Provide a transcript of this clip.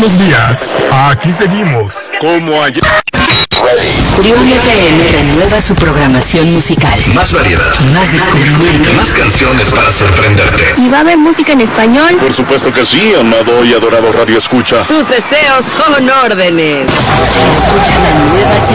buenos días. Aquí seguimos. Como ayer. Trión FM renueva su programación musical. Más variedad, Más descubrimiento. más canciones para sorprenderte. ¿Y va a haber música en español? Por supuesto que sí, amado y adorado Radio Escucha. Tus deseos son órdenes. Escucha la nueva